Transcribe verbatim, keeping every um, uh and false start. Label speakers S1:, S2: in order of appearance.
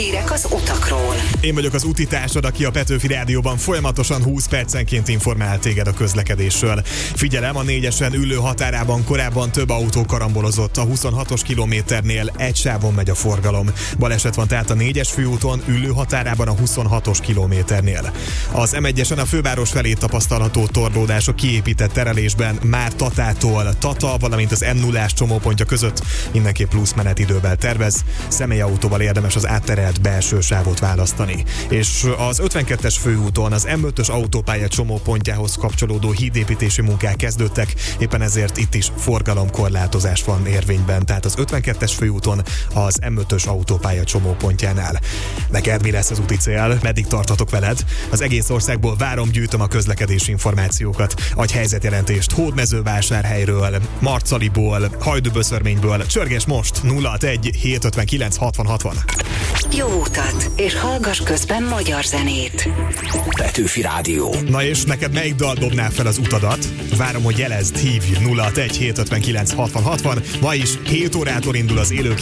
S1: Hírek az utakról.
S2: Én vagyok az utitársad, aki a Petőfi Rádióban folyamatosan húsz percenként informál téged a közlekedésről. Figyelem, a négyesen Üllő határában korábban több autó karambolozott. A huszonhatos kilométernél egy sávon megy a forgalom. Baleset van tehát a négyes főúton Üllő határában a huszonhatos kilométernél. Az em egyesen a főváros felé tapasztalható torlódás a kiépített terelésben már Tatától Tata, valamint az em nullás csomópontja között mindenképp plusz menetidővel tervez. Személyautóval érdemes az átterelt belső sávot választani. És az ötvenkettes főúton az em ötös autópálya csomópontjához kapcsolódó hídépítési munkák kezdődtek, éppen ezért itt is forgalomkorlátozás van érvényben, tehát az ötvenkettes főúton az em ötös autópálya csomópontjánál. Neked mi lesz az úti cél? Meddig tarthatok veled? Az egész országból várom, gyűjtöm a közlekedési információkat. Adj helyzetjelentést Hódmezővásárhelyről, Marcaliból, Hajdúböszörményből. Csörgés most nulla hatvanegy hétszázötvenkilenc hatvan hatvan.
S1: Jó utat, és hallgass közben magyar zenét.
S3: Petőfi Rádió.
S2: Na és neked melyik dal dobná fel az utadat? Várom, hogy jelezd, hívj nulla hatvanegy hétszázötvenkilenc hatvan hatvan. Ma is hét órától indul az élő